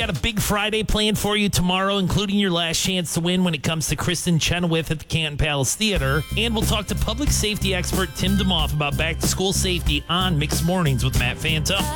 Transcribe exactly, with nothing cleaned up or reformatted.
got a big Friday planned for you tomorrow, including your last chance to win when it comes to Kristen Chenoweth at the Canton Palace Theater. And we'll talk to public safety expert Tim DeMoff about back-to-school safety on Mixed Mornings with Matt Fanta.